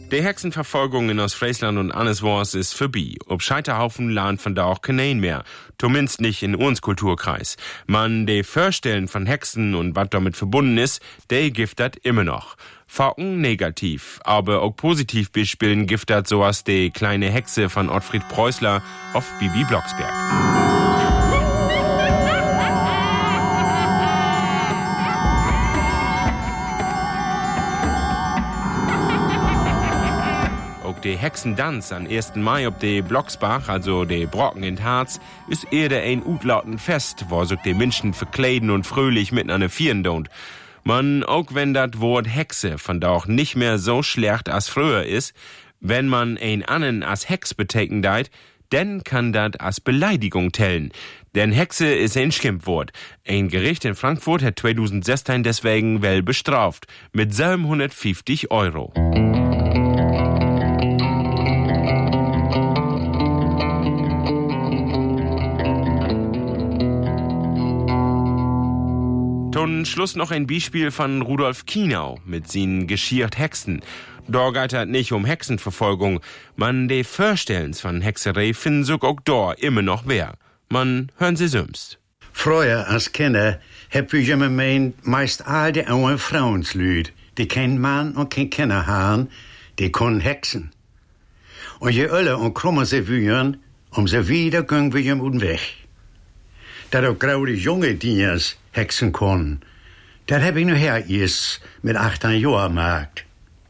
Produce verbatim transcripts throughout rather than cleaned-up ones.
Die Hexenverfolgung in Ostfriesland und Anneswors ist vorbei. Ob Scheiterhaufen lernt von da auch kein mehr. Zumindest nicht in uns Kulturkreis. Man, die Vorstellen von Hexen und was damit verbunden ist, der giftet immer noch. Focken negativ, aber auch positiv bespielen giftet sowas die kleine Hexe von Ottfried Preußler auf Bibi Blocksberg. Der Hexendanz am ersten Mai ob de Blocksbach, also de Brocken in Harz, ist eher ein utlauten Fest, wo sich die Menschen verkleiden und fröhlich mitten an den Vieren don't. Man, auch wenn das Wort Hexe von da auch nicht mehr so schlecht als früher ist, wenn man ein annen als Hex betecken deit, dann kann das als Beleidigung tellen. Denn Hexe ist ein Schimpfwort. Ein Gericht in Frankfurt hat zweitausendsechzehn deswegen well bestraft, mit siebenhundertfünfzig Euro. Zum Schluss noch ein Beispiel von Rudolf Kienau mit seinen Geschiert Hexen. Da geht es nicht um Hexenverfolgung. Man, die Vorstellens von Hexerei finden sich auch da immer noch wer. Man, hören Sie sümmst. Früher als Kinder hab ich immer meint, meist all die armen Frauenslüd, die kein Mann und kein Kinder haben, die können hexen. Und je öller und krummer sie würen, umso wieder gehen wir ihm um weg. Dat auch gerade junge Dias hexen können, das hab ich nur her erst mit achtzehn Jahren gemacht.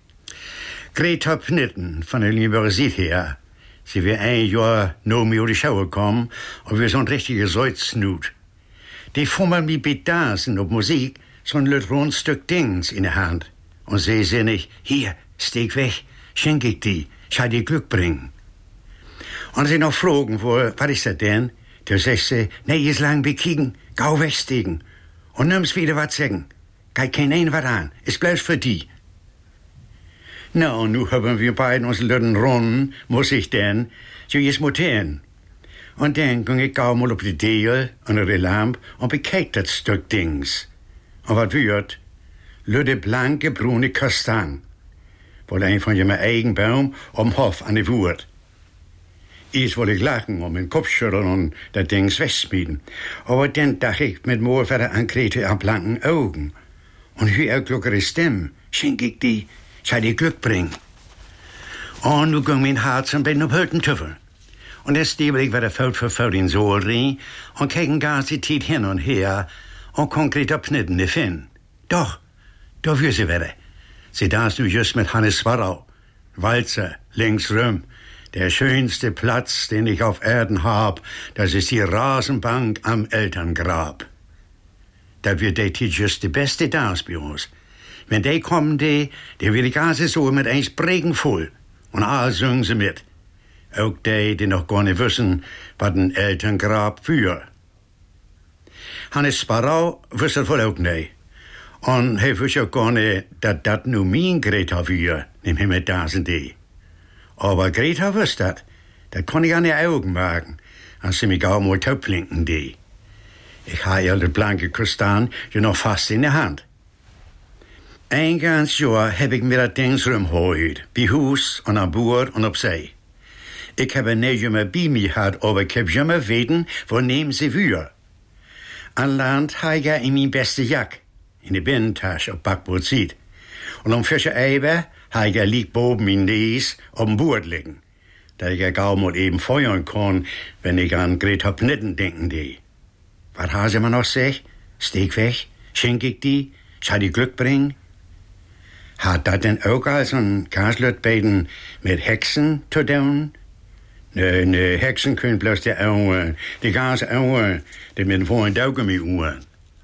Greta Pnitten von der Universität her, sie wir ein Jahr noch mir die Schau gekommen und wir so ein richtiger Salznut. Die fummeln wie Bedansen auf Musik, so ein rund Stück Dings in der Hand. Und sie sinnig, hier, steck weg, schenk ich die, schau dir Glück bringen. Und sie noch fragen, wo, was ist das denn? Da sagt sie, nee, ist lang bekicken, gau wegstegen. Und nimm's wieder was sagen. Geht kein ein was an, ist bloß für die. Na, und nu haben wir beiden uns Lütten runden, muss ich denn, so jetzt mutieren. Und dann ging ich gau mal auf die Deel, unter die Lampe, und bekeik das Stück Dings. Und was wird? Lütte blanke, brune Kastang. Wohl ein von jenem Eigenbaum am Hof an die Wurt. Erst wollte ich lachen und meinen Kopf schütteln und das Ding wegschmieden. Aber dann dachte ich mit Moorvater an Grete an blanken Augen. Und wie eine gluckere Stimme, schenk ich die, schau dir Glück bringen. Und nu ging mein Herz ein bisschen auf Hülten Tüffel. Und dann stiebel ich wieder Feld für Feld in Sohl rein und kegen ganz die Zeit hin und her und konkret abknitten nicht finden. Doch, da will sie wieder. Sie daß du just mit Hannes Sparrow. Walzer, links rum. Der schönste Platz, den ich auf Erden hab, das ist die Rasenbank am Elterngrab. Da wird der just die beste Dans bei uns. Wenn die kommen, die, die will ich also so mit eins Bregen voll. Und alle singen sie mit. Auch die, die noch gar nicht wissen, was ein Elterngrab für. Hannes Sparrow wüsste wohl auch nicht. Und er wüsste auch gar nicht, dass das nur mein Greta für, nimm ihm mit Dansen die. Aber Greta wusste das. Das konnte ich an die Augen machen, als sie mich auch mal taublinken die. Ich habe ja das blanke Kristan ja noch fast in der Hand. Ein ganz Jahr hab ich mir das Ding rumgeholt, bei Haus und an Bord und auf See. Ich habe nicht immer bei mir gehabt, aber ich hab immer weten, wo nehmen sie für. An Land habe ich ja in mein beste Jack, in die Binnentasche auf Backboot zieht. Und am Fische Eiber habe ich ja liegt boben in Nies auf dem Bord liegen, da ich ja kaum mal eben feuern kann, wenn ich an Greta Pnitten denken die. Was haben sie mir noch gesagt? Steck weg, schenk ich die, schau die Glück bringen? Hat das denn auch als ein Kaslötbeten mit Hexen zu tun? Ne, ne, Hexen können bloß die Augen, die ganze Augen, die mit vorn Daugummi uhren.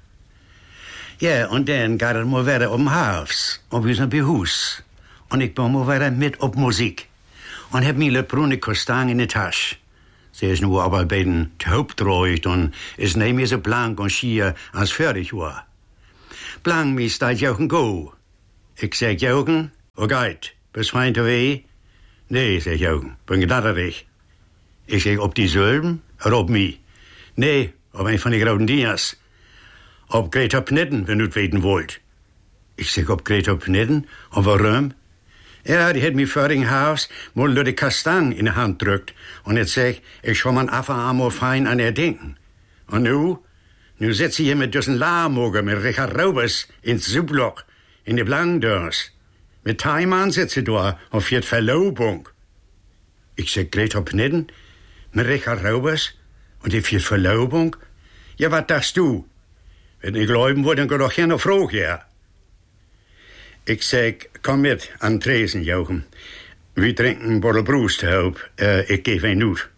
Ja, und dann geht es mal wieder um Haus, und wir sind bei Haus. Und ich bin mal wieder mit auf Musik. Und hab mir brune Kastang in der Tasche. Sie ist nur aber bei den Haupträucht und ist nicht mehr so blank und schier als fertig war. Blank mir steht Jochen go. Ich sag Jochen, wo geht? Bist fein weh? Nee, sag Jochen, bin gedatterig. Ich sag, ob die Sölben oder ob mi? Nee, ob ein von den grauen Dias. Ob Greta Pnitten, wenn du weten wollt. Ich sag, ob Greta Pnitten? Und warum? Ja, die hat mir vor dem Haus mal nur die Kastang in die Hand drückt. Und jetzt sag, ich schau mal einfach einmal fein an ihr denken. Und nu? Nu sitze ich hier mit diesen Lahmoger mit Richard Robers ins Subloch, in die Blankdörs. Mit Taiman sitze ich da auf die Verlobung. Ich sag, Greta Pnitten, mit Richard Robers und die vier Verlobung? Ja, was dachtest du? Wenn ich glauben wollte, dann geh doch hier noch froh, ja. Ich sag, komm mit an Tresen, Jochen. Wir trinken ein Bottle Brusthaub. Äh, ich geh ein Nut.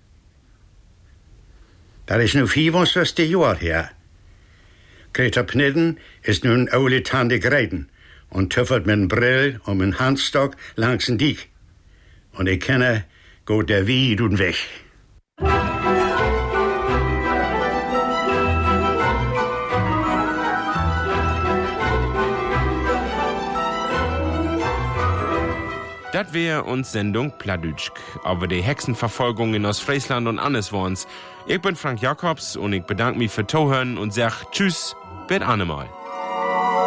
Das ist nu vierundzwanzig Jahre her. Greta Pnitten ist nun eine Tante Greiten und tüffelt mit einem Brill und mit einem Handstock langs den Diek. Und ich kenne, geht der Wied und weg. Das wär uns Sendung Plattdütsch, aber die Hexenverfolgung in Ostfriesland und anderswoans. Ich bin Frank Jakobs und ich bedanke mich für Zuhören und sag Tschüss, bis annemal.